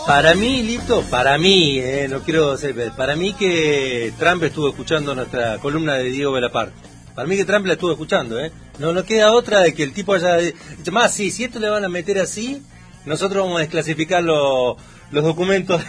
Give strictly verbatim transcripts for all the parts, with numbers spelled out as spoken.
Para mí, Lito, para mí, eh, no quiero ser, para mí que Trump estuvo escuchando nuestra columna de Diego Belaparte. Para mí que Trump la estuvo escuchando, ¿eh? No, no queda otra de que el tipo haya dicho, más, sí, si esto le van a meter así, nosotros vamos a desclasificar los, los documentos.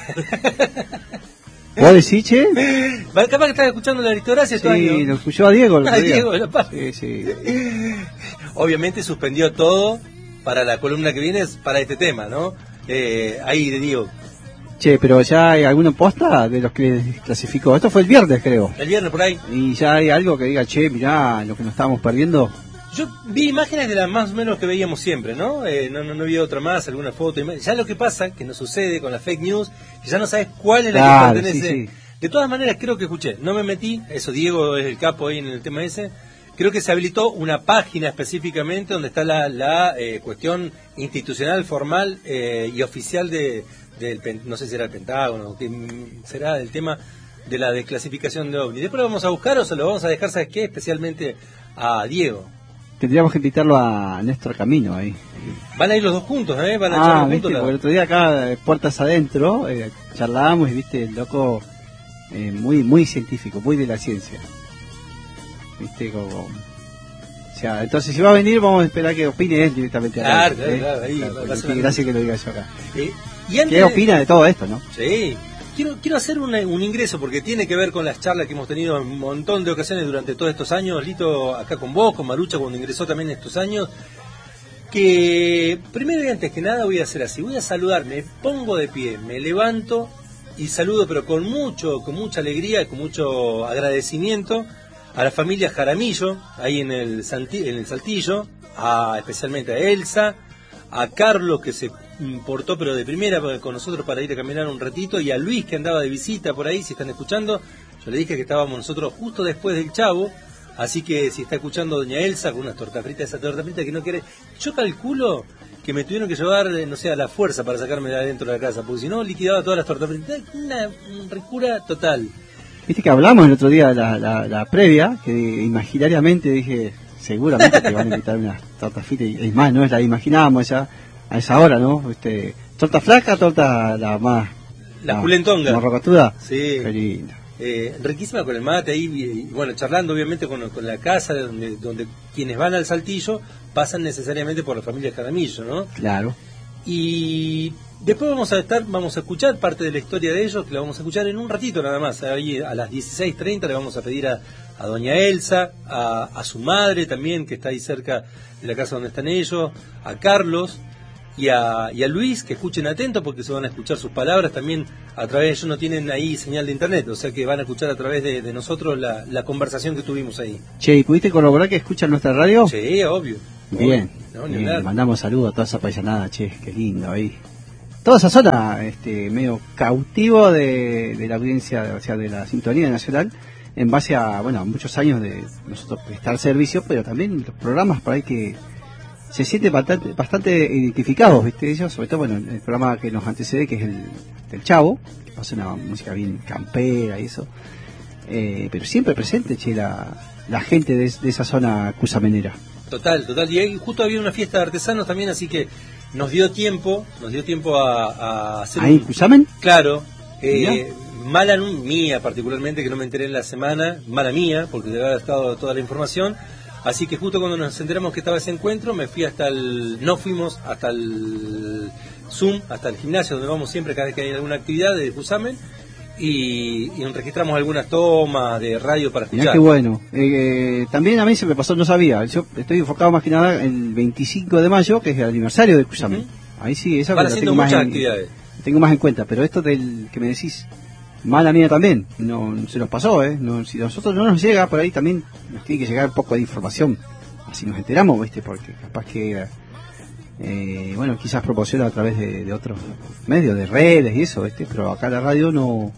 ¿Vos decís, che? Capaz que estás escuchando la aristocracia. Sí, año. Lo escuchó a Diego. A Diego Belaparte. Sí, sí. Obviamente suspendió todo para la columna que viene, para este tema, ¿no? Eh, ahí de Diego. Che, pero ya hay alguna posta de los que clasificó. Esto fue el viernes, creo. El viernes por ahí. Y ya hay algo que diga, che, mirá, lo que nos estábamos perdiendo. Yo vi imágenes de las más o menos que veíamos siempre, ¿no? Eh, no, no, no vi otra más, alguna foto. Ya lo que pasa, que nos sucede con la fake news, que ya no sabes cuál es la claro, que pertenece. Sí, sí. De todas maneras, creo que escuché, no me metí, eso Diego es el capo ahí en el tema ese. Creo que se habilitó una página específicamente donde está la, la eh, cuestión institucional, formal eh, y oficial de, del, no sé si era el Pentágono, que será el tema de la desclasificación de OVNI. Después lo vamos a buscar o se lo vamos a dejar, ¿sabes qué? Especialmente a Diego. Tendríamos que invitarlo a Néstor Camino ahí. Van a ir los dos juntos, ¿eh? Van a ah, charlar viste, juntos. Porque el otro día acá, puertas adentro, eh, charlábamos y viste, el loco eh, muy, muy científico, muy de la ciencia. Viste, como... O sea, entonces si va a venir vamos a esperar que opine él directamente. Claro, claro, claro, claro, ahí claro, va a ser gracias que lo diga yo acá. Eh, y antes, ¿qué opina de todo esto, no? Sí. Quiero, quiero hacer una, un ingreso porque tiene que ver con las charlas que hemos tenido en un montón de ocasiones durante todos estos años, Lito, acá con vos, con Marucha cuando ingresó también estos años, que primero y antes que nada voy a hacer así, voy a saludar, me pongo de pie, me levanto y saludo, pero con mucho, con mucha alegría y con mucho agradecimiento a la familia Jaramillo, ahí en el, Santi, en el Saltillo, a, especialmente a Elsa, a Carlos que se portó pero de primera con nosotros para ir a caminar un ratito, y a Luis que andaba de visita por ahí, si están escuchando, yo le dije que estábamos nosotros justo después del Chavo, así que si está escuchando doña Elsa con unas tortas fritas, esa torta frita que no quiere, yo calculo que me tuvieron que llevar, no sé, a la fuerza para sacarme de adentro de la casa, porque si no liquidaba todas las tortas fritas, una, una ricura total. Viste que hablamos el otro día, la, la, la previa, que imaginariamente dije, seguramente te van a invitar unas tortas fritas, y es más, no es la imaginábamos ya a esa hora, ¿no? Este, torta flaca, torta la más... La, la culentonga. ¿Marrocatura? Sí. Qué linda. Eh, riquísima con el mate ahí, y, bueno, charlando obviamente con, con la casa donde, donde quienes van al Saltillo pasan necesariamente por la familia Jaramillo, ¿no? Claro. Y después vamos a estar, vamos a escuchar parte de la historia de ellos, que la vamos a escuchar en un ratito nada más. Ahí a las dieciséis treinta le vamos a pedir a, a doña Elsa, a, a su madre también, que está ahí cerca de la casa donde están ellos, a Carlos y a, y a Luis, que escuchen atentos porque se van a escuchar sus palabras también a través, ellos no tienen ahí señal de internet, o sea que van a escuchar a través de, de nosotros la, la conversación que tuvimos ahí. Che, ¿y pudiste corroborar que escuchan nuestra radio? Sí, obvio. Bien, no, bien, le mandamos saludos a toda esa paisanada, che, qué lindo ahí. Toda esa zona, este, medio cautivo de, de la audiencia, o sea, de la sintonía nacional, en base a, bueno, a muchos años de nosotros prestar servicio, pero también los programas por ahí que se sienten bastante, bastante identificados, ¿viste? Ellos, sobre todo, bueno, el programa que nos antecede, que es el del Chavo, que pasa una música bien campera y eso, eh, pero siempre presente, che, la, la gente de, de esa zona cusamenera. Total, total. Y ahí justo había una fiesta de artesanos también, así que nos dio tiempo, nos dio tiempo a, a hacer... ¿Ahí en Cusamen? Claro. Eh, mala mía particularmente, que no me enteré en la semana, mala mía, porque debe haber estado toda la información. Así que justo cuando nos enteramos que estaba ese encuentro, me fui hasta el... No fuimos hasta el Zoom, hasta el gimnasio, donde vamos siempre cada vez que hay alguna actividad de Cusamen. Y, y registramos algunas tomas de radio para escuchar. Mirá qué bueno. Eh, también a mí se me pasó, no sabía. Yo estoy enfocado más que nada en el veinticinco de mayo, que es el aniversario de Cusamen. Uh-huh. Ahí sí, eso van lo haciendo tengo muchas más en, actividades. Tengo más en cuenta, pero esto del que me decís, mala mía también, no se nos pasó, ¿eh? No, si a nosotros no nos llega, por ahí también nos tiene que llegar un poco de información. Así nos enteramos, ¿viste? Porque capaz que... Eh, bueno, quizás proporciona a través de, de otros medios, de redes y eso, ¿viste? Pero acá la radio no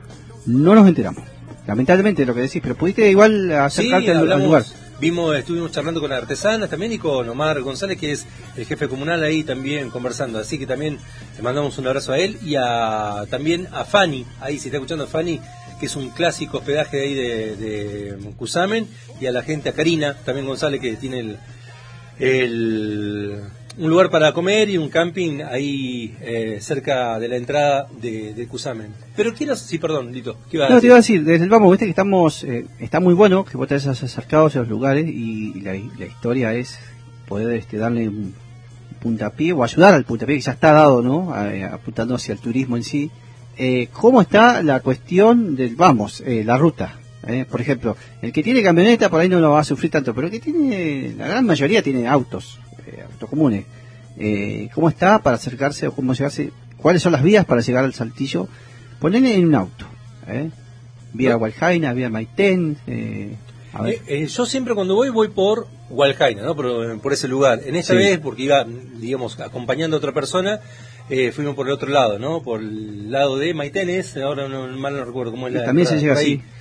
no nos enteramos. Lamentablemente lo que decís, pero pudiste igual acercarte sí, al, hablamos, al lugar. Vimos, estuvimos charlando con artesanas también y con Omar González, que es el jefe comunal ahí también conversando. Así que también le mandamos un abrazo a él y a también a Fanny, ahí si está escuchando a Fanny, que es un clásico hospedaje de ahí de, de Cusamen, y a la gente, a Karina, también González, que tiene el... el un lugar para comer y un camping ahí eh, cerca de la entrada de, de Cusamen. Pero quiero, sí, perdón, Lito, ¿qué iba a no, decir? te iba a decir, desde el vamos, viste que estamos, eh, está muy bueno que vos te hayas acercado a esos lugares y, y la, la historia es poder este, darle un puntapié o ayudar al puntapié que ya está dado, ¿no? A, a, apuntando hacia el turismo en sí. Eh, ¿Cómo está la cuestión del, vamos, eh, la ruta? Eh, por ejemplo, el que tiene camioneta por ahí no lo va a sufrir tanto, pero el que tiene, la gran mayoría tiene autos, eh, autos comunes. Eh, ¿Cómo está para acercarse o cómo llegarse? ¿Cuáles son las vías para llegar al Saltillo? Ponele en un auto, ¿eh? Vía Hualjaina, vía Maitén. Eh, a ver. Eh, eh, yo siempre cuando voy, voy por Hualjaina, ¿no? Por, por ese lugar. En esta Sí. vez, porque iba, digamos, acompañando a otra persona, eh, fuimos por el otro lado, ¿no? Por el lado de Maitenes, ahora no, mal no recuerdo cómo es la... También se llega por ahí. así.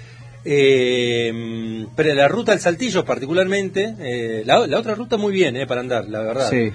Eh, pero la ruta al Saltillo particularmente, eh, la, la otra ruta muy bien, eh, para andar, la verdad. Sí.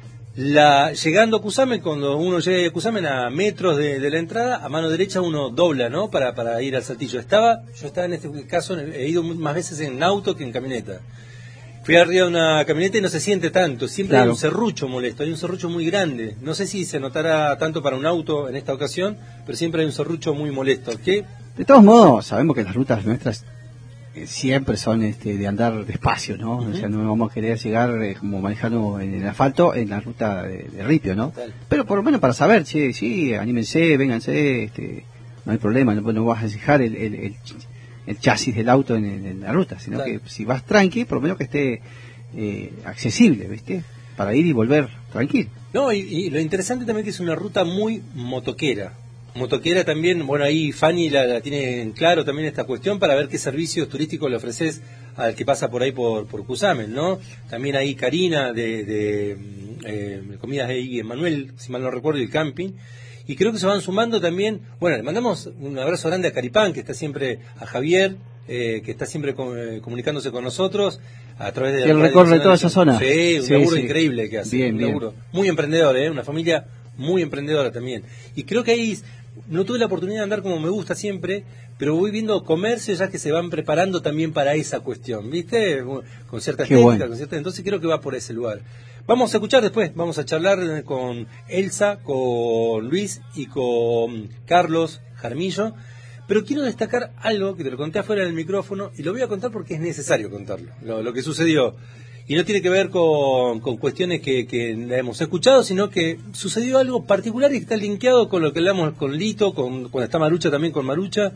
La, llegando a Cusamen, cuando uno llega a Cusamen a metros de, de la entrada, a mano derecha uno dobla, ¿no? Para, para ir al Saltillo. Estaba, yo estaba en este caso, he ido más veces en auto que en camioneta. Fui arriba de una camioneta y no se siente tanto, siempre Claro. hay un serrucho molesto, hay un serrucho muy grande. No sé si se notará tanto para un auto en esta ocasión, pero siempre hay un serrucho muy molesto. ¿Qué? De todos modos, sabemos que las rutas nuestras eh, siempre son este, de andar despacio, ¿no? Uh-huh. O sea, no vamos a querer llegar eh, como manejando en el asfalto en la ruta de, de ripio, ¿no? Tal. Pero por lo menos para saber, che, sí, anímense, vénganse, este, no hay problema, no, no vas a dejar el, el, el, el chasis del auto en, en la ruta, sino Tal. que si vas tranqui, por lo menos que esté eh, accesible, ¿viste? Para ir y volver tranquilo. No, y, y lo interesante también que es una ruta muy motoquera. Motoquera también, bueno, ahí Fanny la, la tiene en claro también esta cuestión para ver qué servicios turísticos le ofreces al que pasa por ahí por, por Cusamen, ¿no? También ahí Karina de, de eh, Comidas de Manuel, si mal no recuerdo, y el camping. Y creo que se van sumando también, bueno, le mandamos un abrazo grande a Caripán, que está siempre, a Javier, eh, que está siempre com, eh, comunicándose con nosotros a través de... Que él recorre toda esa zona. Sí, un Sí, laburo sí. increíble que hace. Bien, un bien. laburo muy emprendedor, ¿eh? Una familia muy emprendedora también. Y creo que ahí no tuve la oportunidad de andar como me gusta siempre, pero voy viendo comercios ya que se van preparando también para esa cuestión, ¿viste? Con cierta Qué estética, bueno. con cierta... Entonces creo que va por ese lugar. Vamos a escuchar después, vamos a charlar con Elsa, con Luis y con Carlos Jaramillo, pero quiero destacar algo que te lo conté afuera del micrófono y lo voy a contar porque es necesario contarlo, lo, lo que sucedió. Y no tiene que ver con, con cuestiones que, que hemos escuchado, sino que sucedió algo particular y que está linkeado con lo que hablamos con Lito, con, cuando está Marucha también con Marucha,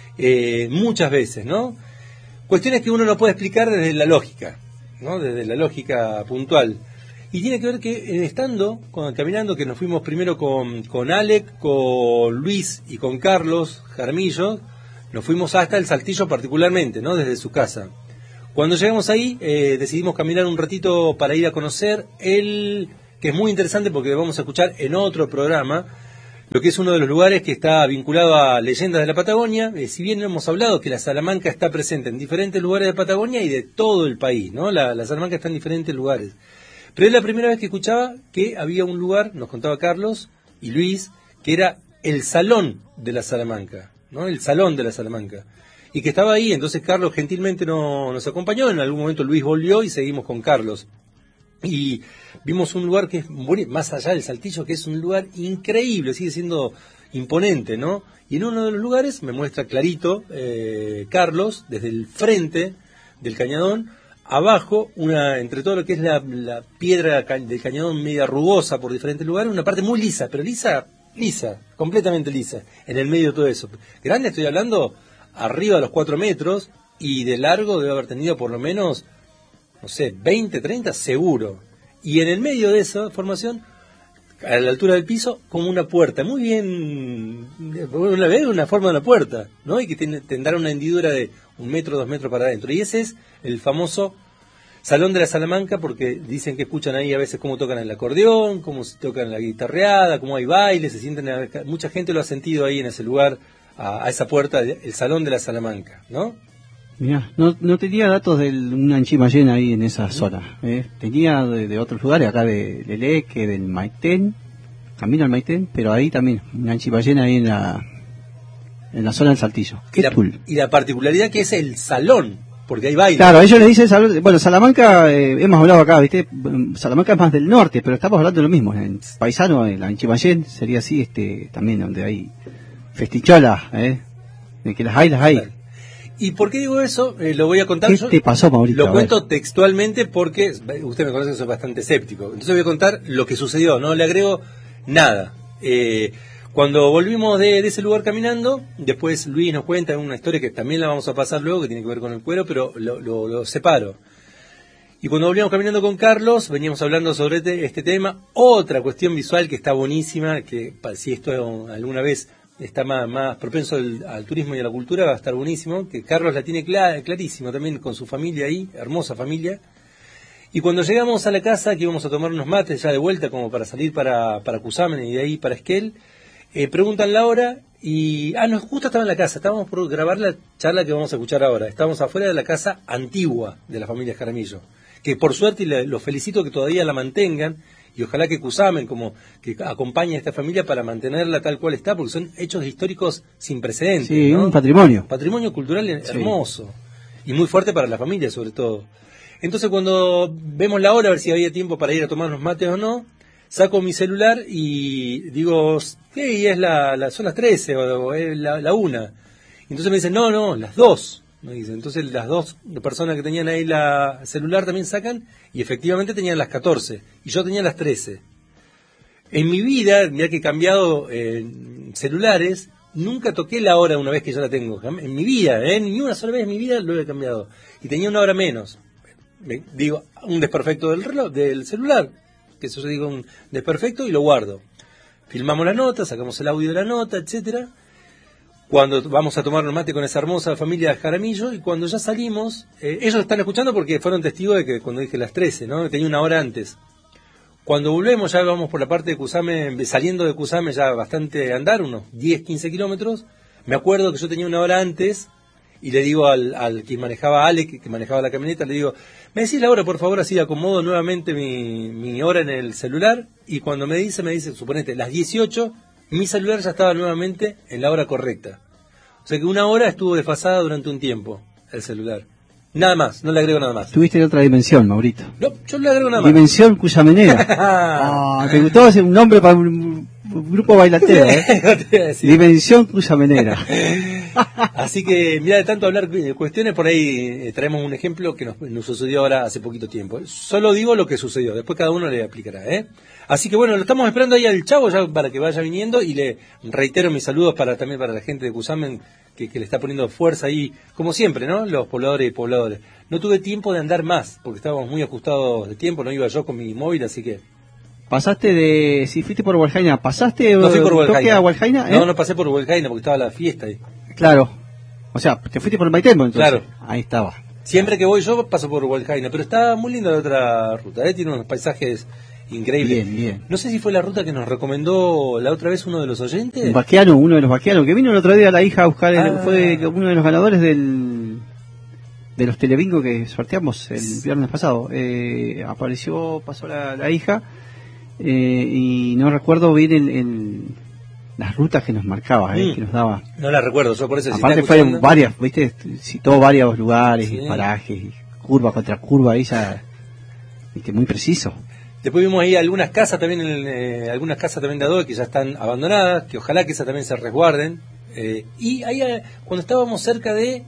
eh, muchas veces, ¿no? Cuestiones que uno no puede explicar desde la lógica, ¿no? Desde la lógica puntual. Y tiene que ver que eh, estando, cuando, caminando, que nos fuimos primero con, con Alec, con Luis y con Carlos Jaramillo, nos fuimos hasta el Saltillo particularmente, ¿no? Desde su casa. Cuando llegamos ahí, eh, decidimos caminar un ratito para ir a conocer el, que es muy interesante porque vamos a escuchar en otro programa, lo que es uno de los lugares que está vinculado a Leyendas de la Patagonia. Eh, si bien hemos hablado que la Salamanca está presente en diferentes lugares de Patagonia y de todo el país, ¿no? La, la Salamanca está en diferentes lugares. Pero es la primera vez que escuchaba que había un lugar, nos contaba Carlos y Luis, que era el Salón de la Salamanca, ¿no? El Salón de la Salamanca. Y que estaba ahí, entonces Carlos gentilmente no, nos acompañó, en algún momento Luis volvió y seguimos con Carlos. Y vimos un lugar que es bonito, más allá del Saltillo, que es un lugar increíble, sigue siendo imponente, ¿no? Y en uno de los lugares me muestra clarito eh, Carlos, desde el frente del cañadón, abajo, una entre todo lo que es la, la piedra del cañadón media rugosa por diferentes lugares, una parte muy lisa, pero lisa, lisa, completamente lisa, en el medio de todo eso. Grande estoy hablando, arriba de los cuatro metros, y de largo debe haber tenido por lo menos, no sé, veinte, treinta, seguro. Y en el medio de esa formación, a la altura del piso, como una puerta, muy bien, una vez una forma de una puerta, ¿no? Y que tiene, tendrá una hendidura de un metro, dos metros para adentro. Y ese es el famoso Salón de la Salamanca, porque dicen que escuchan ahí a veces cómo tocan el acordeón, cómo se tocan la guitarreada, cómo hay baile, se sienten, mucha gente lo ha sentido ahí en ese lugar, a, a esa puerta, el Salón de la Salamanca, ¿no? Mirá, no, no tenía datos de una Anchimayén ahí en esa zona. ¿eh? Tenía de, de otros lugares, acá de Leleque, del Maitén, camino al Maitén, pero ahí también, una Anchimayén ahí en la en la zona del Saltillo. Y Qué la, cool. y la particularidad que es el salón porque hay baile. Claro, ellos le dicen, Sal- bueno, Salamanca, eh, hemos hablado acá, ¿viste? Salamanca es más del norte, pero estamos hablando de lo mismo. En Paisano, en la Chimayén, sería así, este, también donde hay festicholas, ¿eh? De que las hay, las hay. Claro. ¿Y por qué digo eso? Eh, lo voy a contar. ¿Qué yo, te pasó, Maurito? Lo cuento textualmente porque usted me conoce que soy bastante escéptico. Entonces voy a contar lo que sucedió, no le agrego nada. Eh, cuando volvimos de, de ese lugar caminando, después Luis nos cuenta una historia que también la vamos a pasar luego, que tiene que ver con el cuero, pero lo, lo, lo separo. Y cuando volvíamos caminando con Carlos, veníamos hablando sobre este, este tema. Otra cuestión visual que está buenísima, que si esto alguna vez está más, más propenso al, al turismo y a la cultura, va a estar buenísimo, que Carlos la tiene clara, clarísimo también con su familia ahí, hermosa familia. Y cuando llegamos a la casa, que íbamos a tomar unos mates ya de vuelta como para salir para, para Cusamen y de ahí para Esquel, eh, preguntan la hora y... Ah, no, justo estaba en la casa, estábamos por grabar la charla que vamos a escuchar ahora. Estábamos afuera de la casa antigua de la familia Jaramillo, que por suerte, y le, los felicito que todavía la mantengan, y ojalá que Cusamen como que acompañe a esta familia para mantenerla tal cual está, porque son hechos históricos sin precedentes. Sí, ¿no? Un patrimonio. Patrimonio cultural hermoso, sí. Y muy fuerte para la familia sobre todo. Entonces cuando vemos la hora, a ver si había tiempo para ir a tomar los mates o no, saco mi celular y digo, hey, es la, la, son las trece o, o es la, la una. Entonces me dicen, no, no, las dos. Me dicen. Entonces las dos personas que tenían ahí la celular también sacan y efectivamente tenían las catorce y yo tenía las trece. En mi vida, mira que he cambiado eh, celulares, nunca toqué la hora una vez que yo la tengo. En mi vida, ¿eh? Ni una sola vez en mi vida lo he cambiado. Y tenía una hora menos. Me, digo, un desperfecto del reloj, del celular, que eso yo digo un desperfecto y lo guardo. Filmamos la nota, sacamos el audio de la nota, etcétera. Cuando vamos a tomar mate con esa hermosa familia de Jaramillo y cuando ya salimos, eh, ellos están escuchando porque fueron testigos de que cuando dije las trece, ¿no? Tenía una hora antes. Cuando volvemos ya vamos por la parte de Cusamen, saliendo de Cusamen ya bastante andar, unos diez, quince kilómetros. Me acuerdo que yo tenía una hora antes y le digo al, al que manejaba, Ale, que, que manejaba la camioneta, le digo, me decís la hora, por favor, así acomodo nuevamente mi, mi hora en el celular. Y cuando me dice, me dice, suponete, las dieciocho, mi celular ya estaba nuevamente en la hora correcta. O sea que una hora estuvo desfasada durante un tiempo, el celular. Nada más, no le agrego nada más. Tuviste en otra dimensión, Maurito. No, yo no le agrego nada más. Dimensión Cusamenera. Ah, te gustó hacer un nombre para un, un grupo bailatero, ¿eh? Dimensión Cusamenera. Así que, mira, de tanto hablar de cuestiones, por ahí eh, traemos un ejemplo que nos, nos sucedió ahora hace poquito tiempo. Solo digo lo que sucedió, después cada uno le aplicará, ¿eh? Así que bueno, lo estamos esperando ahí al Chavo ya para que vaya viniendo y le reitero mis saludos para también para la gente de Cusamen que, que le está poniendo fuerza ahí, como siempre, ¿no? Los pobladores y pobladores. No tuve tiempo de andar más porque estábamos muy ajustados de tiempo, no iba yo con mi móvil, así que... Pasaste de... Si fuiste por Hualjaina, ¿pasaste no fui por toque a Hualjaina? ¿Eh? No, no pasé por Hualjaina porque estaba la fiesta ahí. Claro. O sea, te fuiste por el Maitempo entonces. Claro. Ahí estaba. Siempre que voy yo paso por Hualjaina, pero está muy linda la otra ruta, ¿eh? Tiene unos paisajes increíbles. Bien, bien. No sé si fue la ruta que nos recomendó la otra vez uno de los oyentes. Un vaqueano, uno de los vaqueanos, que vino el otro día la hija a buscar, el, Ah. fue uno de los ganadores del de los telebingos que sorteamos el viernes pasado. Eh, apareció, pasó la, la hija, eh, y no recuerdo bien el, el, las rutas que nos marcaba, eh, Mm. que nos daba. No la recuerdo, yo por eso... si Aparte está fueron escuchando- varias, viste, citó varios lugares Sí. y parajes, y curva contra curva, ahí ya, viste, muy preciso. Después vimos ahí algunas casas también, en, eh, algunas casas también de adobe que ya están abandonadas, que ojalá que esas también se resguarden. Eh, y ahí eh, cuando estábamos cerca de,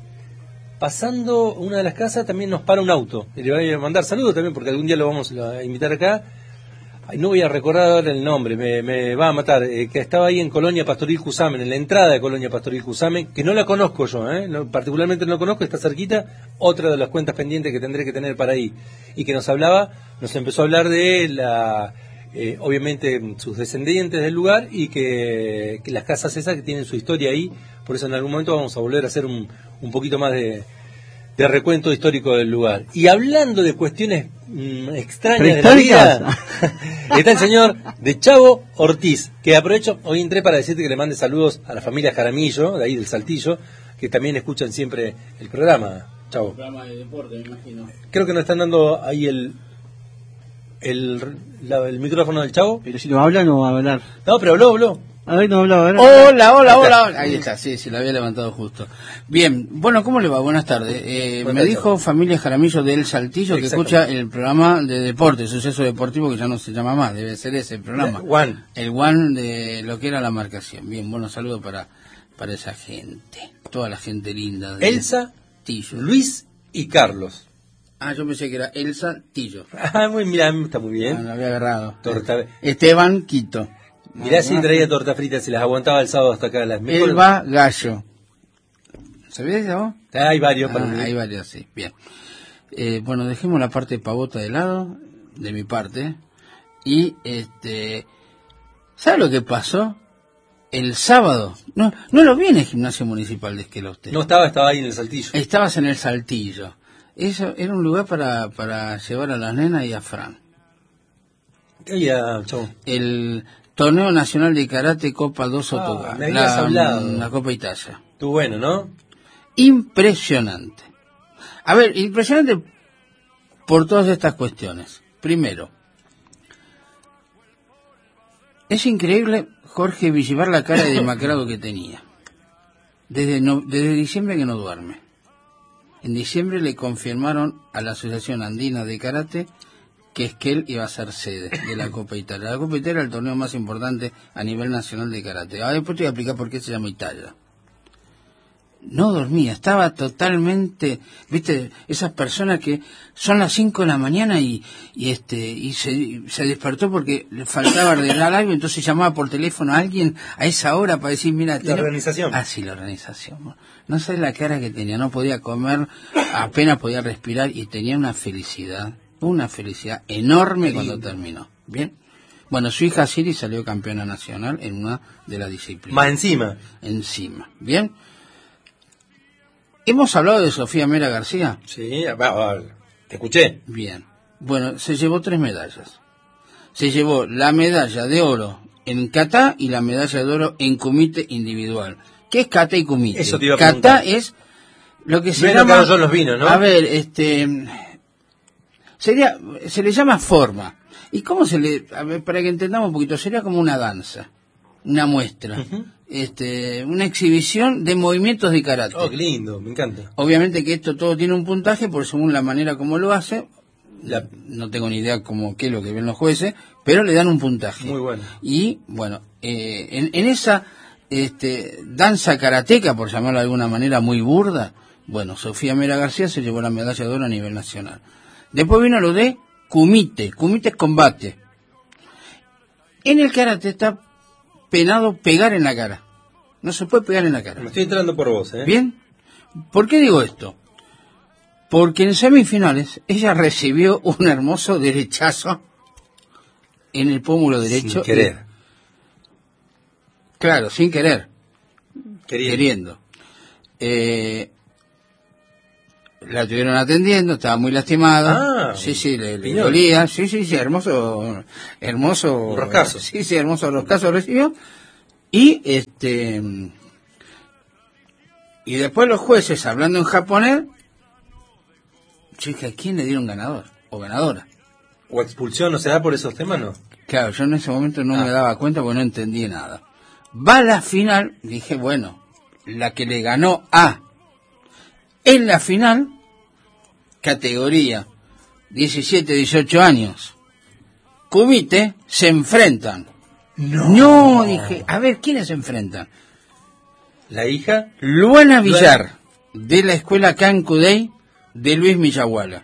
pasando una de las casas, también nos para un auto. Y le voy a mandar saludos también porque algún día lo vamos a invitar acá. Ay, no voy a recordar ahora el nombre, me, me va a matar, eh, que estaba ahí en Colonia Pastoril Cusamen, en la entrada de Colonia Pastoril Cusamen, que no la conozco yo, eh, no, particularmente no la conozco, está cerquita, otra de las cuentas pendientes que tendré que tener para ahí, y que nos hablaba, nos empezó a hablar de la, eh, obviamente sus descendientes del lugar, y que, que las casas esas que tienen su historia ahí, por eso en algún momento vamos a volver a hacer un, un poquito más de... de recuento histórico del lugar. Y hablando de cuestiones mmm, extrañas de la vida, está el señor de Chavo Ortiz, que aprovecho, hoy entré para decirte que le mande saludos a la familia Jaramillo, de ahí del Saltillo, que también escuchan siempre el programa, Chavo. El programa de deporte, me imagino. Creo que nos están dando ahí el el, la- el micrófono del Chavo. Pero si no habla, no va a hablar. No, pero habló, habló. A ver, no hablaba. Hola, hola, hola, hola. Ahí está, sí, sí, lo había levantado justo. Bien, bueno, ¿cómo le va? Buenas tardes. Eh, Buenas me tardes. dijo Familia Jaramillo de El Saltillo que escucha el programa de deporte, suceso deportivo, que ya no se llama más, debe ser ese el programa. One. El One de lo que era la marcación. Bien, bueno, saludo para, para esa gente, toda la gente linda. De Elsa, Tillo. Luis y Carlos. Ah, yo pensé que era Elsa Tillo. Ah, muy, mira, está muy Ah, bien. lo había agarrado. Torta. Esteban Quito. Mirá si traía torta frita, si las aguantaba el sábado hasta acá a las mil. Elba Gallo. ¿Sabías eso vos? Hay varios para Ah, mí. hay varios, sí. Bien. Eh, bueno, dejemos la parte pavota de lado, de mi parte. Y, este... ¿sabe lo que pasó? El sábado. No, no lo vi en el gimnasio municipal de Esquelote. No estaba, estaba ahí en el Saltillo. Estabas en el Saltillo. Eso era un lugar para, para llevar a las nenas y a Fran. ¿Qué había, chavo? El Torneo Nacional de Karate Copa dos Ah, Otogar. me habías la, hablado. la Copa Italia. Estuvo bueno, ¿no? Impresionante. A ver, impresionante por todas estas cuestiones. Primero, es increíble, Jorge Villivar, la cara de demacrado que tenía. Desde, no, desde diciembre que no duerme. En diciembre le confirmaron a la Asociación Andina de Karate que Esquel iba a ser sede de la Copa Italia. La Copa Italia era el torneo más importante a nivel nacional de karate. Ahora después te voy a explicar por qué se llama Italia. No dormía, estaba totalmente, viste, esas personas que son las cinco de la mañana y, y este y se, se despertó porque le faltaba arreglar algo, entonces llamaba por teléfono a alguien a esa hora para decir, mira, La tenés... organización. Ah, sí, la organización. No sé la cara que tenía, no podía comer, apenas podía respirar y tenía una felicidad, una felicidad enorme cuando terminó. Bien. Bueno, su hija Siri salió campeona nacional en una de las disciplinas. Más encima. Encima. Bien. ¿Hemos hablado de Sofía Mera García? Sí, va, va, te escuché. Bien. Bueno, se llevó tres medallas. Se llevó la medalla de oro en kata y la medalla de oro en kumite individual. ¿Qué es kata y kumite? Eso te iba a Kata preguntar. es lo que se Bueno, llama... claro, son los vinos, ¿no? A ver, este... sería, se le llama forma. ¿Y cómo se le...? A ver, para que entendamos un poquito, sería como una danza, una muestra. Uh-huh. Este, una exhibición de movimientos de karate. Oh, qué lindo, me encanta. Obviamente que esto todo tiene un puntaje por según la manera como lo hace. La... No tengo ni idea cómo qué es lo que ven los jueces, pero le dan un puntaje. Muy bueno. Y bueno, eh, en, en esa este, danza karateca, por llamarlo de alguna manera muy burda, bueno, Sofía Mera García se llevó la medalla de oro a nivel nacional. Después vino lo de kumite. Kumite es combate. En el karate está penado pegar en la cara. No se puede pegar en la cara. Me estoy entrando por vos, ¿eh? ¿Bien? ¿Por qué digo esto? Porque en semifinales ella recibió un hermoso derechazo en el pómulo derecho. Sin querer. Claro, sin querer. Queriendo. Queriendo. Eh, la estuvieron atendiendo, estaba muy lastimada. Ah, sí, sí, le, le piñón. dolía. Sí, sí, sí, hermoso, hermoso. Un roscazo. Sí, sí, hermoso roscazo recibió. Y este y después los jueces, hablando en japonés, chica, ¿a quién le dieron ganador o ganadora? ¿O expulsión no se da por esos temas, no? Claro, yo en ese momento no Ah. me daba cuenta porque no entendí nada. Va a la final, dije, bueno, la que le ganó a. En la final, categoría diecisiete, dieciocho años, kumite, se enfrentan. No. No, dije, a ver, ¿quiénes se enfrentan? La hija. Luana Villar, de la escuela Cancudey, de Luis Millahuala.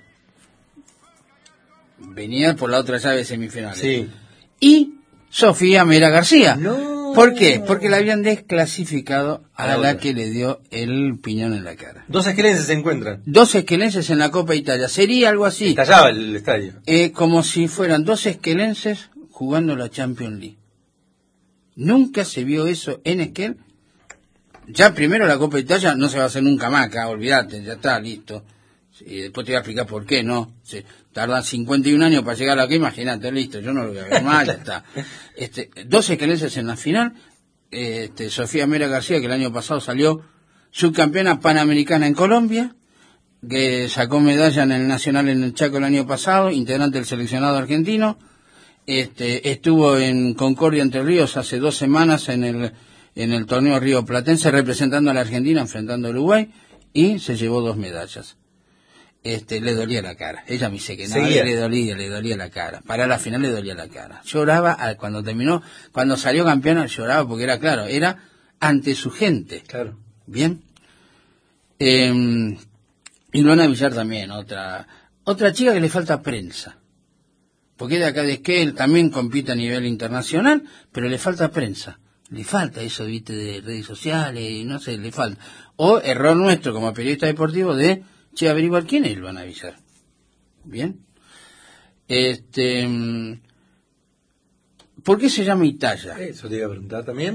Venía por la otra llave semifinal. Sí. Y Sofía Mera García. No. ¿Por qué? Porque la habían desclasificado a, A la la otra. que le dio el piñón en la cara. Dos esquelenses se encuentran. Dos esquelenses en la Copa Italia. Sería algo así, Estallaba el estadio. eh, como si fueran dos esquelenses jugando la Champions League. Nunca se vio eso en Esquel. Ya primero la Copa Italia no se va a hacer nunca más acá, olvídate, ya está, listo. Y después te voy a explicar por qué, ¿no? Se tardan cincuenta y un años para llegar acá, imagínate, listo, yo no lo voy a ver más, ya está. Este, dos esquelenses en la final, este, Sofía Mera García, que el año pasado salió subcampeona panamericana en Colombia, que sacó medalla en el Nacional en el Chaco el año pasado, integrante del seleccionado argentino, Este, estuvo en Concordia, Entre Ríos, hace dos semanas en el en el torneo Río Platense representando a la Argentina, enfrentando a Uruguay, y se llevó dos medallas. Este, le dolía la cara. Ella me dice que no, Seguía. le dolía, le dolía la cara. Para la final le dolía la cara. Lloraba a- cuando terminó, cuando salió campeona, lloraba porque era claro, era ante su gente. Claro. Bien. Eh, y Luana Villar también, otra otra chica que le falta prensa. Porque es de acá de Esquel, también compite a nivel internacional, pero le falta prensa. Le falta eso, viste, de redes sociales, no sé, le falta. O error nuestro como periodista deportivo de, che, averiguar quién es Luana Villar. Bien. Este, mm, ¿por qué se llama Italia? Eso te iba a preguntar también.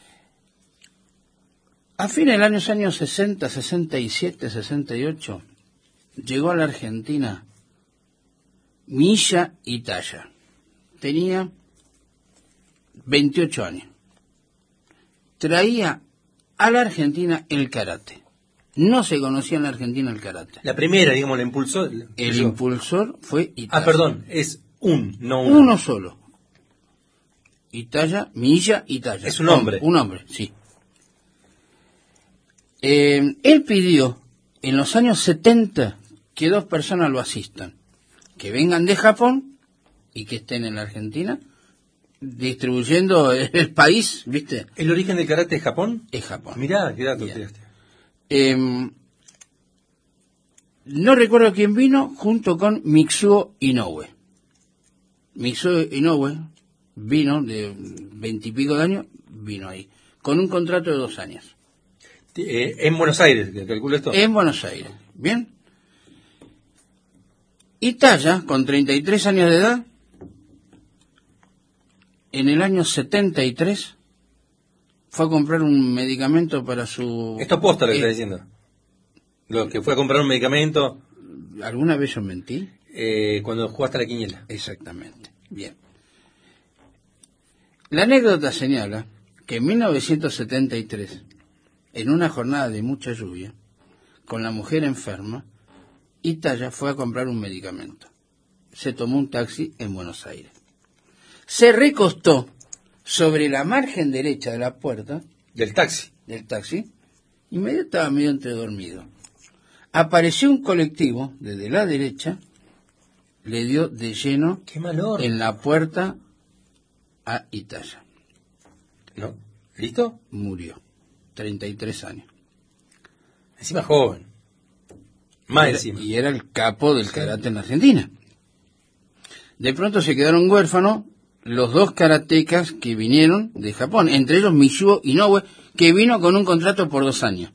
A fines de los años sesenta, sesenta y siete, sesenta y ocho, llegó a la Argentina Milla Italia. Tenía veintiocho años. Traía a la Argentina el karate. No se conocía en la Argentina el karate. La primera, digamos, la impulsó. El impulsor fue Italia. Ah, perdón, es un, no uno. Uno solo. Italia, Milla Italia. Es un hombre. Un hombre, sí. Eh, él pidió en los años setenta que dos personas lo asistan. Que vengan de Japón y que estén en la Argentina distribuyendo el país, ¿viste? ¿El origen del karate es Japón? Es Japón. Mirá, qué dato Bien. tiraste. Eh, no recuerdo quién vino junto con Mitsuo Inoue. Mitsuo Inoue vino de veintipico de años, vino ahí, con un contrato de dos años. Eh, en Buenos Aires, que calculo esto. En Buenos Aires, ¿bien? Italia, con treinta y tres años de edad, en el año setenta y tres, fue a comprar un medicamento para su... Esto posta lo que eh, está diciendo. Lo que fue a comprar un medicamento ¿Alguna vez yo mentí? eh, cuando jugaste a la quiniela. Exactamente. Bien. La anécdota señala que en mil novecientos setenta y tres, en una jornada de mucha lluvia, con la mujer enferma, Italia fue a comprar un medicamento. Se tomó un taxi en Buenos Aires. Se recostó sobre la margen derecha de la puerta Del taxi. del taxi y medio estaba medio entre dormido. Apareció un colectivo desde la derecha, le dio de lleno Qué mal horno. en la puerta a Italia. ¿No? ¿Listo? Murió. treinta y tres años. Encima joven. Más Era- encima. y era el capo del karate en la Argentina. De pronto se quedaron huérfanos los dos karatecas que vinieron de Japón, entre ellos Mitsuo Inoue, que vino con un contrato por dos años.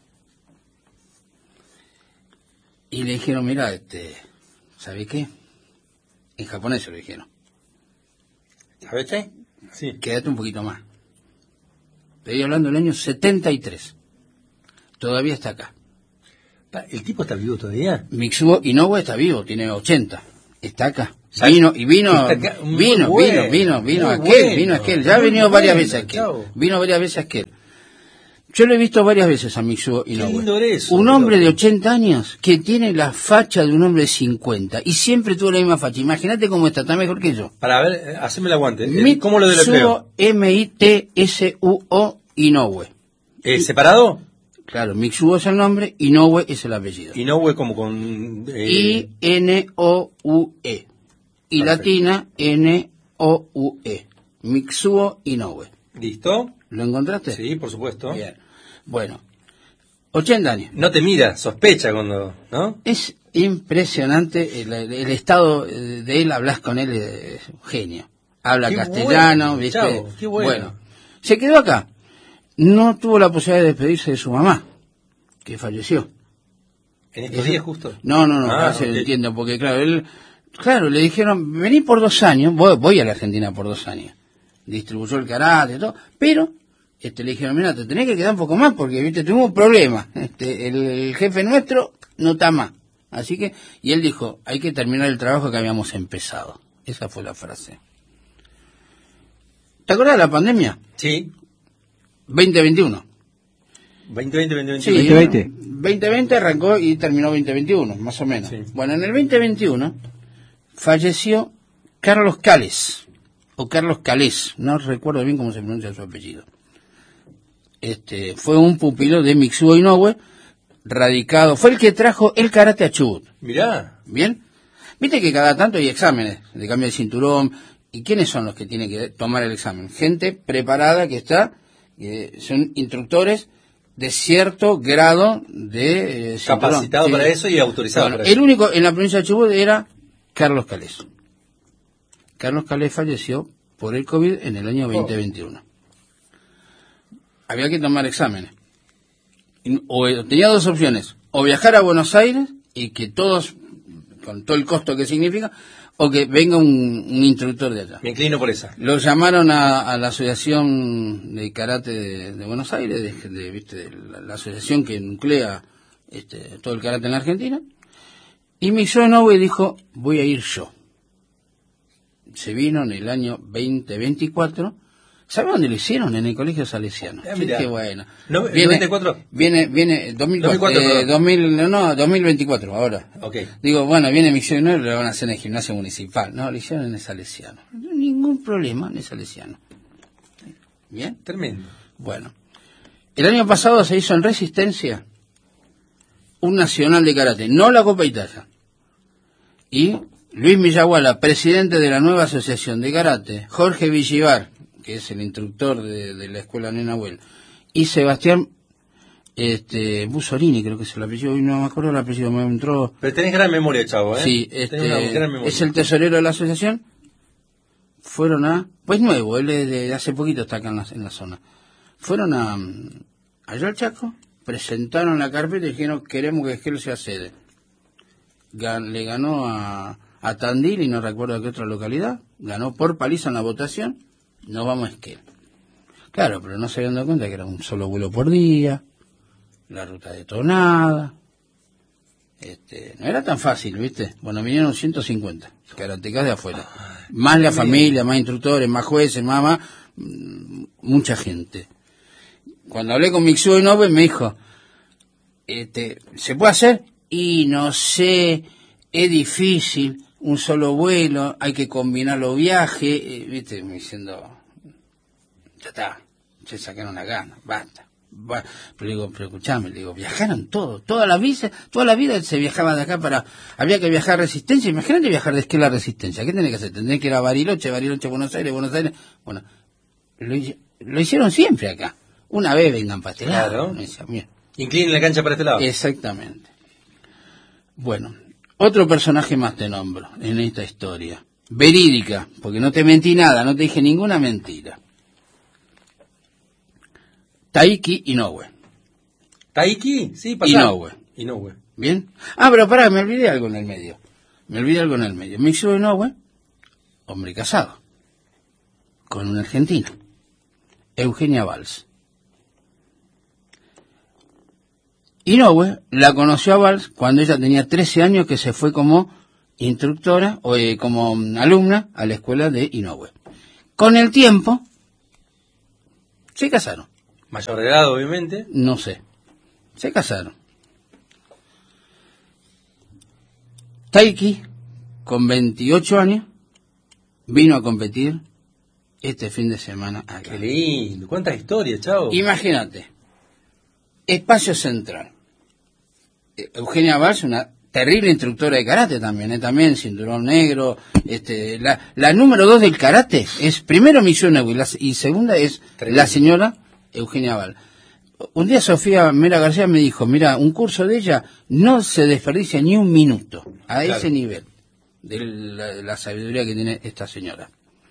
Y le dijeron, mira, este, ¿sabe qué? En japonés se lo dijeron, ¿Sabes qué? Sí. quédate un poquito más. Estoy hablando del año setenta y tres. Todavía está acá. Pa, ¿El tipo está vivo todavía? Mitsuo Inoue está vivo, tiene ochenta. Está acá. ¿Sabe? Vino, y vino, Está acá. Muy vino, bueno, vino, vino, vino muy aquel, bueno, vino aquel. Ya ha muy venido varias bueno, veces aquel. chavo. Vino varias veces aquel. Yo lo he visto varias veces a Mitsuo Inoue. lindo era eso, Un hombre loco. de ochenta años que tiene la facha de un hombre de cincuenta. Y siempre tuvo la misma facha. Imagínate cómo está, está mejor que yo. Para ver, eh, haceme el aguante. Eh, ¿Cómo lo deletreo? Mitsuo M I T S U O Inoue. Eh, ¿Separado? Claro, Mitsuo es el nombre, Inoue es el apellido. Inoue como con... eh, I N O U E. Y Perfecto. latina N O U E. Mitsuo Inoue. ¿Listo? ¿Lo encontraste? Sí, por supuesto. Bien. Bueno, ochenta años. No te mira, sospecha cuando... ¿No? Es impresionante el, el- el estado de él, hablas con él, es un genio. Habla Qué castellano, bueno, ¿viste? chavo, qué bueno. se quedó acá. No tuvo la posibilidad de despedirse de su mamá, que falleció. En estos Eso- días justo. No, no, no, Ah, se ok. lo entiendo, porque claro, él, claro, le dijeron, vení por dos años, voy, voy a la Argentina por dos años. Distribuyó el karate y todo, pero este, le dijeron, mira, te tenés que quedar un poco más porque, viste, tuvimos un problema. Este, el, el jefe nuestro no está más. Así que, y él dijo, hay que terminar el trabajo que habíamos empezado. Esa fue la frase. ¿Te acuerdas de la pandemia? Sí. veinte veintiuno. veinte veinte, veinte Sí, veintiuno. veinte veinte. veinte veinte arrancó y terminó veinte veintiuno, más o menos. Sí. Bueno, en el veinte veintiuno falleció Carlos Cales, o Carlos Calés, no recuerdo bien cómo se pronuncia su apellido. Este, fue un pupilo de Mitsuo Inoue, radicado, fue el que trajo el karate a Chubut. Mirá. ¿Bien? Viste que cada tanto hay exámenes de cambio de cinturón. ¿Y quiénes son los que tienen que tomar el examen? Gente preparada que está, eh, son instructores de cierto grado de eh, cinturón. Capacitado Sí. para eso y autorizado Bueno, para el eso. único en la provincia de Chubut era Carlos Calés. Carlos Calés falleció por el COVID en el año veinte veintiuno. Había que tomar exámenes. O tenía dos opciones, o viajar a Buenos Aires y que todos, con todo el costo que significa, o que venga un, un instructor de allá. Me inclino por esa. Lo llamaron a, a la Asociación de Karate de, de Buenos Aires, de, de, ¿viste? de la, la asociación que nuclea este, todo el karate en la Argentina, y Mitsuo Inoue dijo, voy a ir yo. Se vino en el año veinte veinticuatro. ¿Sabe dónde lo hicieron? En el Colegio Salesiano. Ah, Sí, mirá. qué bueno. No, Viene, ¿noventa y cuatro? Viene, viene, dos mil cuatro, dos mil cuatro, eh, perdón. dos mil, no, no, dos mil veinticuatro, ahora. Ok. Digo, bueno, viene Mitsuo Inoue, lo van a hacer en el gimnasio municipal. No, lo hicieron en el Salesiano. No hay ningún problema en el Salesiano. ¿Bien? Tremendo. Bueno. El año pasado se hizo en Resistencia un nacional de karate, no la Copa Italia. Y Luis Miyaguala, presidente de la nueva asociación de karate, Jorge Villivar, que es el instructor de, de la escuela Nena Abuel, y Sebastián este, Busorini, creo que es el apellido, y no me acuerdo el apellido, me entró... Pero tenés gran memoria, chavo, ¿eh? Sí, Tenés una este, gran memoria. es el tesorero de la asociación. Fueron a... Pues nuevo, él es de hace poquito está acá en la, en la zona. Fueron a... allá al Chaco, presentaron la carpeta y dijeron, queremos que Esquel sea sede. Gan, le ganó a, a Tandil y no recuerdo a qué otra localidad. Ganó por paliza en la votación. Nos vamos a Esquel. Claro, pero no se habían dado cuenta que era un solo vuelo por día, la ruta detonada. Este, no era tan fácil, ¿viste? Bueno, vinieron ciento cincuenta karatecas de afuera. Más la familia, más instructores, más jueces, más, más, mucha gente. Cuando hablé con Mitsuo Inoue me dijo, este, ¿se puede hacer? Y no sé, es difícil, un solo vuelo, hay que combinar los viajes, eh, ¿viste? Me diciendo, ya está, se sacaron la gana, basta. Va. Pero digo, pero escuchame, le digo, viajaron todos, toda la vida, toda la vida se viajaba de acá para, había que viajar a Resistencia, imagínate viajar de Esquel a Resistencia, ¿qué tenés que hacer? Tendés que ir a Bariloche, Bariloche, Buenos Aires, Buenos Aires, bueno, lo, lo hicieron siempre acá, una vez vengan para este lado. Claro. Me decía, mira. Inclinen la cancha para este lado. Exactamente. Bueno, otro personaje más te nombro en esta historia, verídica, porque no te mentí nada, no te dije ninguna mentira. Taiki Inoue. ¿Taiki? Sí, pasá. Inoue. Inoue. ¿Bien? Ah, pero pará, me olvidé algo en el medio. Me olvidé algo en el medio. Mitsuo Inoue, hombre casado, con una argentina, Eugenia Valls. Inoue la conoció a Valls cuando ella tenía trece años, que se fue como instructora o eh, como alumna a la escuela de Inoue. Con el tiempo, se casaron. Mayor de edad, obviamente. No sé. Se casaron. Taiki, con veintiocho años, vino a competir este fin de semana acá. Qué lindo. ¿Cuántas historias, chavo? Imagínate. Espacio Central. Eugenia Valls, una terrible instructora de karate también, ¿eh? También cinturón negro. Este, la, la número dos del karate es primero Mitsuo Inoue y, la, y segunda es Terrible. la señora Eugenia Valls. Un día Sofía Mera García me dijo, mira, un curso de ella no se desperdicia ni un minuto, a Claro. ese nivel de la, la sabiduría que tiene esta señora.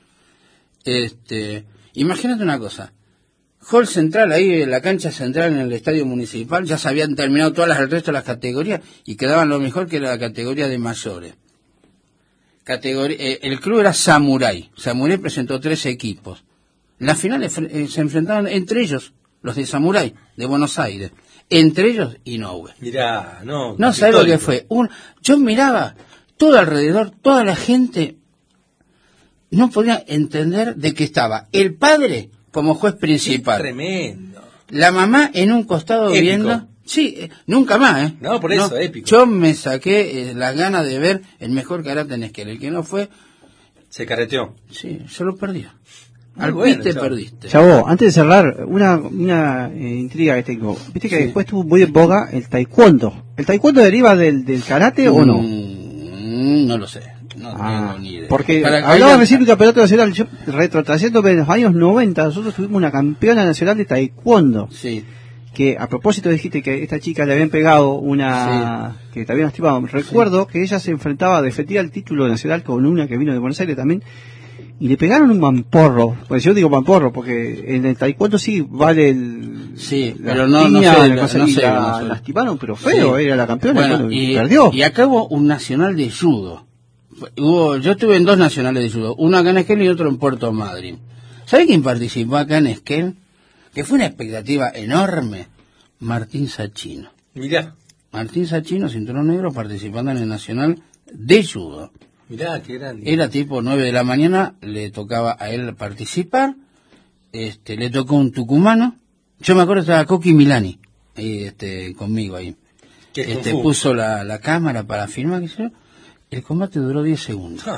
Este, imagínate una cosa, hall central, ahí en la cancha central en el estadio municipal, ya se habían terminado todas las, el resto de las categorías y quedaban lo mejor que era la categoría de mayores. Categoría, eh, el club era Samurai, Samurai presentó tres equipos. Las finales eh, se enfrentaban entre ellos, los de Samurai, de Buenos Aires. Entre ellos, Inoue. Mirá, no. No sabes lo que histórico. fue. Un, yo miraba todo alrededor, toda la gente no podía entender de qué estaba el padre como juez Qué principal, tremendo. la mamá en un costado Épico. viendo. Sí, eh, nunca más, ¿eh? No, por eso, épico. Yo me saqué eh, las ganas de ver el mejor karate en Esquel. El que no fue, Se carreteó. Sí, se lo perdió. Muy Al bueno, piste chavo. perdiste. Chavo, antes de cerrar, una, una eh, intriga que tengo. Viste que Sí. después estuvo muy en boga el taekwondo. ¿El taekwondo deriva del, del karate o no? Mm, no lo sé. No Ah, tengo ni idea. porque Para que hablaba haya- recién del campeonato nacional, yo retrotrayéndome en los años noventa, nosotros tuvimos una campeona nacional de taekwondo, Sí, que a propósito dijiste que esta chica le habían pegado una, que te habían lastimado. Recuerdo que ella se enfrentaba, defendía el título nacional con una que vino de Buenos Aires también, y le pegaron un mamporro. Pues yo digo mamporro porque en el taekwondo sí vale el, sí, la pero no, no piña, sé, la cosa, no y sé, la no sé. lastimaron, pero feo, Sí. era la campeona, Bueno, bueno, y, y, perdió. y acá hubo un nacional de judo. Hubo, yo estuve en dos nacionales de judo, uno acá en Esquel y otro en Puerto Madryn. ¿Sabe quién participó acá en Esquel? Que fue una expectativa enorme. Martín Sachino. Mirá, Martín Sachino, cinturón negro, participando en el nacional de judo. mirá, qué grande. Era tipo nueve de la mañana, le tocaba a él participar, este, le tocó un tucumano, yo me acuerdo estaba Coqui Milani, ahí, este, conmigo ahí. Que es Este, Kung Fu. puso la, la cámara para filmar, qué sé yo. El combate duró diez segundos. Ah,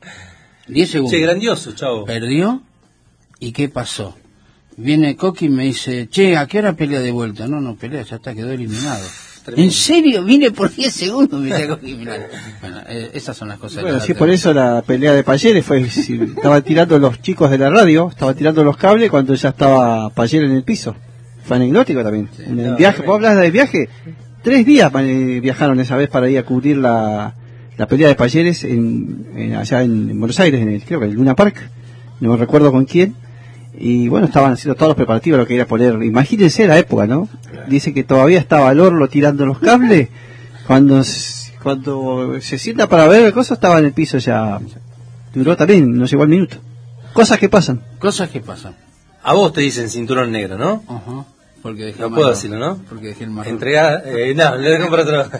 diez segundos. che, grandioso, chavo. Perdió, ¿y qué pasó? Viene Coqui y me dice, che, ¿a qué hora pelea de vuelta? No, no pelea, ya está, quedó eliminado. Tremendo. ¿En serio? Vine por diez segundos, me dice Coqui Milani. Bueno, eh, esas son las cosas. Bueno, que sí, por eso la pelea de Payeres fue, si, estaban tirando los chicos de la radio, estaban tirando los cables cuando ya estaba Payeres en el piso. Fue anecdótico también. Sí, en el no, viaje, tremendo. ¿vos hablas de viaje? Tres días eh, viajaron esa vez para ir a cubrir la, la pelea de Payeres en, en- allá en, en Buenos Aires, en el, creo que en el Luna Park, no me recuerdo con quién. Y bueno, estaban haciendo todos los preparativos, lo que era poner, imagínense la época, ¿no? Dice que todavía estaba Lorlo tirando los cables, cuando, s- cuando se sienta para ver el coso estaba en el piso ya, duró también, no llegó al minuto. Cosas que pasan. Cosas que pasan. A vos te dicen cinturón negro, ¿no? Ajá. Porque dejé No el puedo marrón. decirlo, ¿no? Porque dejé el marrón. Entrega, eh, no, le dejo para otro.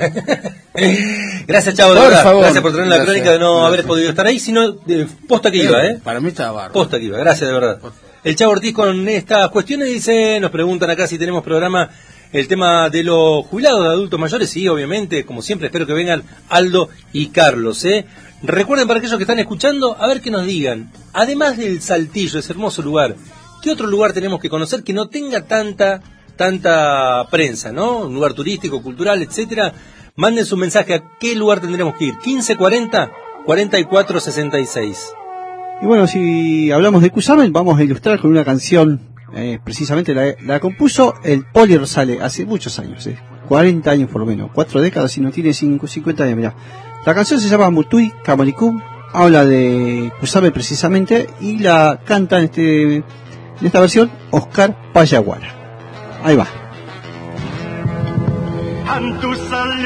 Gracias, Chavo, de Por verdad. favor. Gracias por tener la Gracias, crónica de no gracias. haber podido estar ahí, sino de posta que iba, ¿eh? Para mí estaba bárbaro. Posta que iba, gracias de verdad. El Chavo Ortiz con estas cuestiones dice, nos preguntan acá si tenemos programa el tema de los jubilados de adultos mayores, sí, obviamente, como siempre, espero que vengan Aldo y Carlos, ¿eh? Recuerden para aquellos que están escuchando, a ver que nos digan, además del Saltillo, ese hermoso lugar, ¿qué otro lugar tenemos que conocer que no tenga tanta, tanta prensa, ¿no? Un lugar turístico, cultural, etcétera. Manden su mensaje a qué lugar tendremos que ir, quince cuarenta, cuarenta y cuatro sesenta y seis. Y bueno, si hablamos de Cusamen, vamos a ilustrar con una canción, eh, precisamente la, la compuso el Poli Rosales hace muchos años, eh, cuarenta años por lo menos, cuatro décadas, si no tiene cinco, cincuenta años, mirá. La canción se llama Mutui Camalicum, habla de Cusamen precisamente, y la canta en, este, en esta versión Oscar Payaguara. Ahí va. Antusal